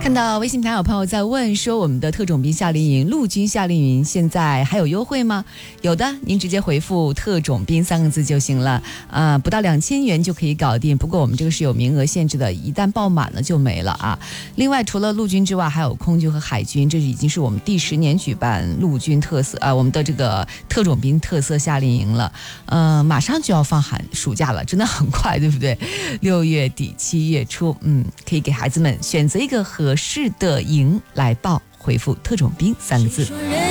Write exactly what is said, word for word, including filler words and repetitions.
看到微信台有朋友在问说，我们的特种兵夏令营陆军夏令营现在还有优惠吗？有的，您直接回复特种兵三个字就行了，啊、呃，不到两千元就可以搞定。不过我们这个是有名额限制的，一旦爆满了就没了啊。另外除了陆军之外，还有空军和海军，这已经是我们第十年举办陆军特色啊、呃，我们的这个特种兵特色夏令营了。嗯、呃，马上就要放寒暑假了，真的很快，对不对？六月底七月初，嗯，可以给孩子们选择一个合适的营来报，回复特种兵三个字。